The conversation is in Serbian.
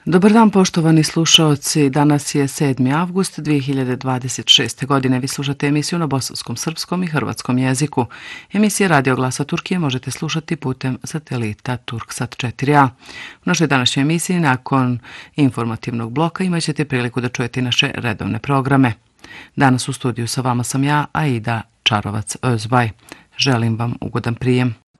Dobar dan poštovani slušaoci, danas je 7. avgust 2026. godine. Vi slušate emisiju na bosanskom, srpskom i hrvatskom jeziku. Emisije Radio Glasa Turkije možete slušati putem satelita Turksat 4a. U našoj današnjoj emisiji nakon informativnog bloka imat ćete priliku da čujete naše redovne programe. Danas u studiju sa vama sam ja, Aida Čarovac Özbaj. Želim vam ugodan prijem.